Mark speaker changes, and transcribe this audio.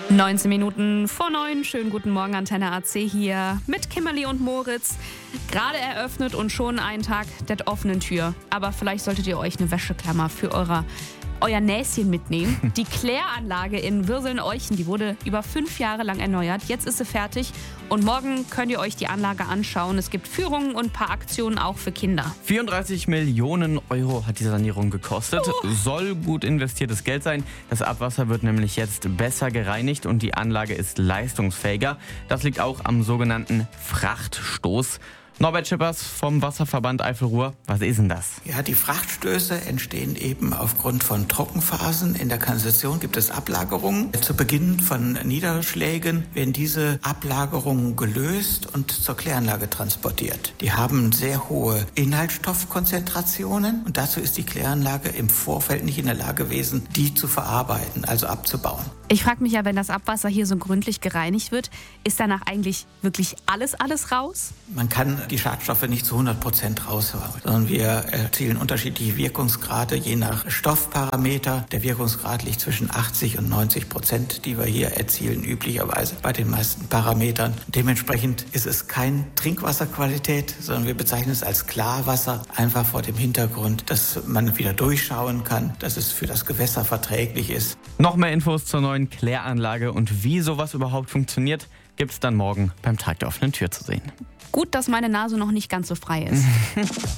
Speaker 1: 19 Minuten vor 9. Schönen guten Morgen, Antenne AC hier mit Kimberly und Moritz. Gerade eröffnet und schon einen Tag der offenen Tür. Aber vielleicht solltet ihr euch eine Wäscheklammer für euer Näschen mitnehmen. Die Kläranlage in Würseln-Euchen, die wurde über 5 Jahre lang erneuert. Jetzt ist sie fertig und morgen könnt ihr euch die Anlage anschauen. Es gibt Führungen und ein paar Aktionen auch für Kinder.
Speaker 2: 34 Millionen Euro hat die Sanierung gekostet. Soll gut investiertes Geld sein. Das Abwasser wird nämlich jetzt besser gereinigt und die Anlage ist leistungsfähiger. Das liegt auch am sogenannten Frachtstoß. Norbert Schippers vom Wasserverband Eifel-Ruhr, was ist denn das?
Speaker 3: Ja, die Frachtstöße entstehen eben aufgrund von Trockenphasen. In der Kanalisation gibt es Ablagerungen. Zu Beginn von Niederschlägen werden diese Ablagerungen gelöst und zur Kläranlage transportiert. Die haben sehr hohe Inhaltsstoffkonzentrationen und dazu ist die Kläranlage im Vorfeld nicht in der Lage gewesen, die zu verarbeiten, also abzubauen.
Speaker 1: Ich frage mich ja, wenn das Abwasser hier so gründlich gereinigt wird, ist danach eigentlich wirklich alles raus?
Speaker 3: Man kann die Schadstoffe nicht zu 100% rausholen, sondern wir erzielen unterschiedliche Wirkungsgrade je nach Stoffparameter. Der Wirkungsgrad liegt zwischen 80 und 90%, die wir hier erzielen, üblicherweise bei den meisten Parametern. Dementsprechend ist es kein Trinkwasserqualität, sondern wir bezeichnen es als Klarwasser, einfach vor dem Hintergrund, dass man wieder durchschauen kann, dass es für das Gewässer verträglich ist.
Speaker 2: Noch mehr Infos zur neuen Kläranlage und wie sowas überhaupt funktioniert, gibt es dann morgen beim Tag der offenen Tür zu sehen.
Speaker 1: Gut, dass meine Nase noch nicht ganz so frei ist.